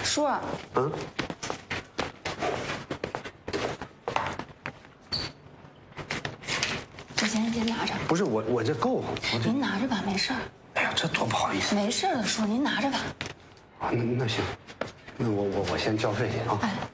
叔， 嗯， 这钱您拿着。 不是我这够， 您拿着吧，没事儿。 哎呀，这多不好意思。 没事的，叔，您拿着吧。 啊，那行，那我先交费去啊。 哎。